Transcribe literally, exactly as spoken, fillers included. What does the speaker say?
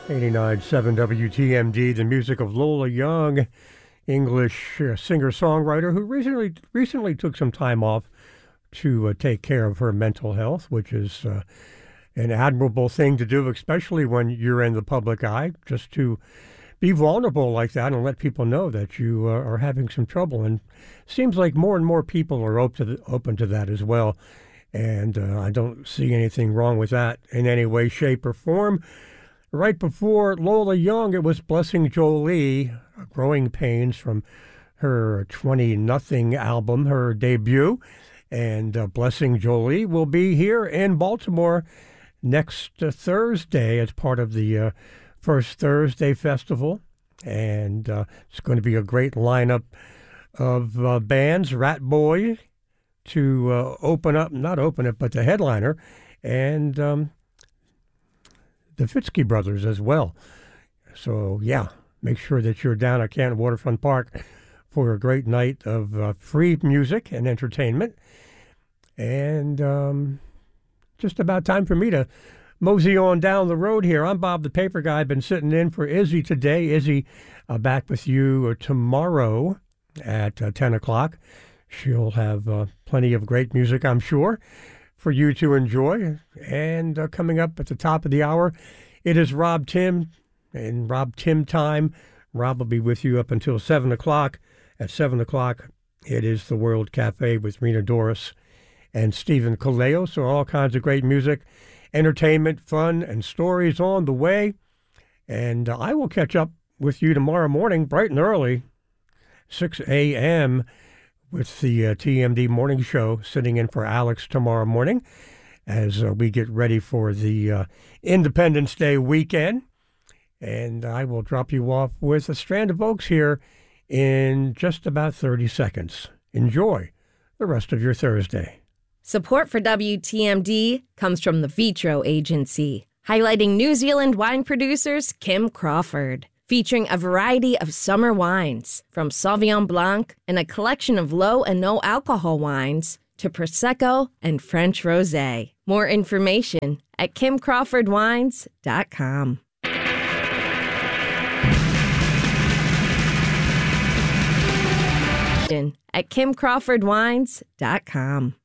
eighty-nine point seven W T M D, the music of Lola Young, English uh, singer-songwriter who recently recently took some time off to uh, take care of her mental health, which is uh, an admirable thing to do, especially when you're in the public eye, just to be vulnerable like that and let people know that you uh, are having some trouble. And it seems like more and more people are open to, the, open to that as well. And uh, I don't see anything wrong with that in any way, shape, or form. Right before Lola Young, it was Blessing Jolie, Growing Pains, from her twenty nothing album, her debut. And uh, Blessing Jolie will be here in Baltimore next uh, Thursday as part of the uh, First Thursday Festival. And uh, it's going to be a great lineup of uh, bands, Rat Boy to uh, open up, not open it, but the headliner, and um, the Fitzke Brothers as well. So, yeah, make sure that you're down at Canton Waterfront Park for a great night of uh, free music and entertainment. And um, just about time for me to mosey on down the road here. I'm Bob the Paper Guy. I've been sitting in for Izzy today. Izzy, uh, back with you uh, tomorrow at uh, ten o'clock. She'll have uh, plenty of great music, I'm sure, for you to enjoy. And uh, coming up at the top of the hour, it is Rob Tim and Rob Tim time. Rob will be with you up until seven o'clock. At seven o'clock, it is the World Cafe with Rena Doris and Stephen Kaleo. So all kinds of great music, entertainment, fun, and stories on the way. And uh, I will catch up with you tomorrow morning, bright and early, six a.m., with the uh, T M D Morning Show, sitting in for Alex tomorrow morning as uh, we get ready for the uh, Independence Day weekend. And I will drop you off with a strand of oaks here in just about thirty seconds. Enjoy the rest of your Thursday. Support for W T M D comes from the Vitro Agency, highlighting New Zealand wine producers Kim Crawford, featuring a variety of summer wines, from Sauvignon Blanc and a collection of low and no alcohol wines to Prosecco and French Rosé. More information at kim crawford wines dot com. At kim crawford wines dot com.